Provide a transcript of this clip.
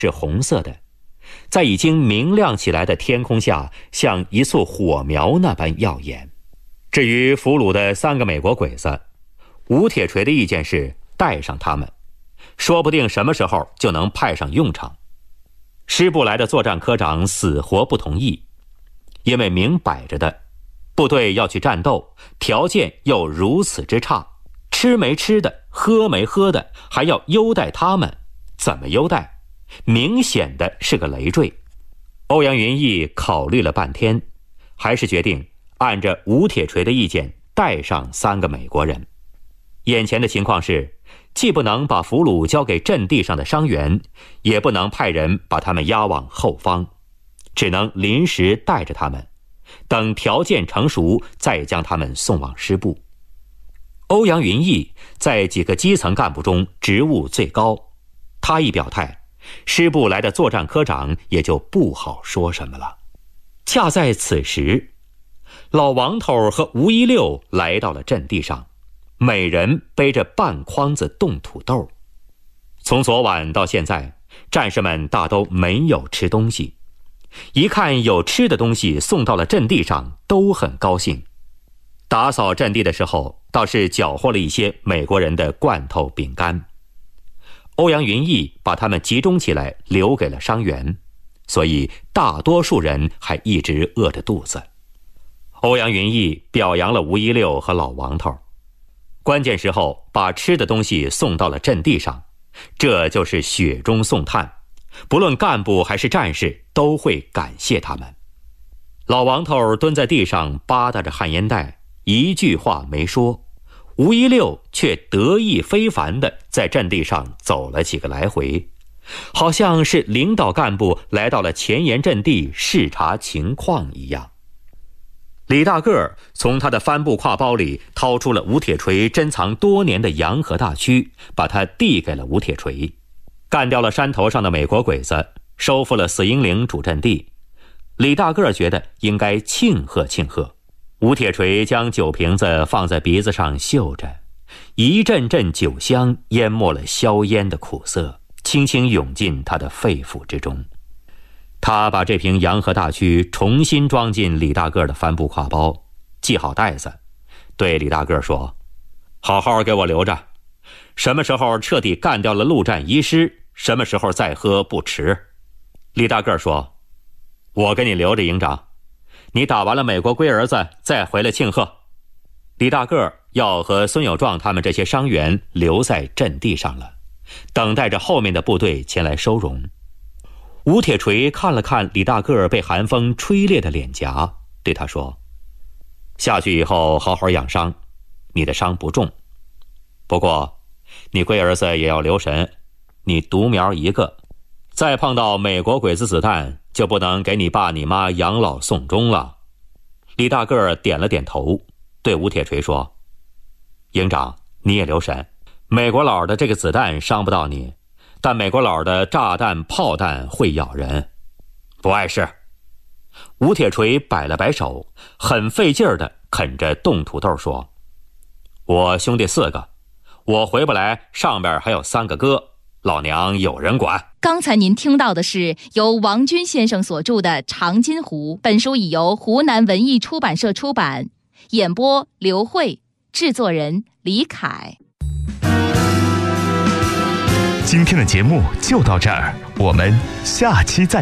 是红色的，在已经明亮起来的天空下，像一簇火苗那般耀眼。至于俘虏的3个美国鬼子，吴铁锤的意见是带上他们，说不定什么时候就能派上用场。施布莱的作战科长死活不同意，因为明摆着的，部队要去战斗，条件又如此之差，吃没吃的，喝没喝的，还要优待他们，怎么优待？明显的是个累赘。欧阳云逸考虑了半天，还是决定按着吴铁锤的意见带上3个美国人。眼前的情况是，既不能把俘虏交给阵地上的伤员，也不能派人把他们押往后方，只能临时带着他们，等条件成熟再将他们送往师部。欧阳云逸在几个基层干部中职务最高，他一表态，师部来的作战科长也就不好说什么了。恰在此时，老王头和吴一六来到了阵地上，每人背着半筐子冻土豆。从昨晚到现在，战士们大都没有吃东西，一看有吃的东西送到了阵地上，都很高兴。打扫阵地的时候，倒是缴获了一些美国人的罐头饼干。欧阳云逸把他们集中起来留给了伤员，所以大多数人还一直饿着肚子。欧阳云逸表扬了吴一六和老王头，关键时候把吃的东西送到了阵地上，这就是雪中送炭，不论干部还是战士都会感谢他们。老王头蹲在地上吧嗒着旱烟袋，一句话没说。吴一六却得意非凡地在阵地上走了几个来回，好像是领导干部来到了前沿阵地视察情况一样。李大个从他的帆布挎包里掏出了吴铁锤珍藏多年的洋河大驱，把它递给了吴铁锤。干掉了山头上的美国鬼子，收复了死英岭主阵地，李大个觉得应该庆贺庆贺。吴铁锤将酒瓶子放在鼻子上嗅着，一阵阵酒香淹没了硝烟的苦涩，轻轻涌进他的肺腑之中。他把这瓶洋河大驱重新装进李大个的帆布挎包，系好带子，对李大个说：好好给我留着，什么时候彻底干掉了陆战遗失，什么时候再喝不迟。李大个说：我给你留着，营长，你打完了美国龟儿子再回来庆贺。李大个要和孙有壮他们这些伤员留在阵地上了，等待着后面的部队前来收容。吴铁锤看了看李大个被寒风吹裂的脸颊，对他说：下去以后好好养伤，你的伤不重，不过你龟儿子也要留神，你独苗一个，再碰到美国鬼子子弹，就不能给你爸你妈养老送终了。李大个点了点头，对吴铁锤说：营长，你也留神，美国佬的这个子弹伤不到你，但美国佬的炸弹炮弹会咬人，不碍事。吴铁锤摆了摆手，很费劲儿地啃着冻土豆说：我兄弟4个，我回不来，上边还有3个哥，老娘有人管。 刚才您听到的是由王军先生所著的《长津湖》，本书已由湖南文艺出版社出版，演播刘慧，制作人李凯。 今天的节目就到这儿，我们下期再见。